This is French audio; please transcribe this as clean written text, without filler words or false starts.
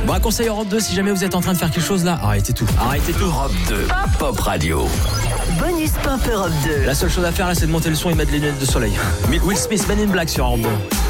Bon, un conseil Europe 2, si jamais vous êtes en train de faire quelque chose là, arrêtez tout. Europe 2, Pop Radio. Bonus Pop Europe 2. La seule chose à faire là, c'est de monter le son et mettre les lunettes de soleil. Will Smith, Men in Black sur Europe 2.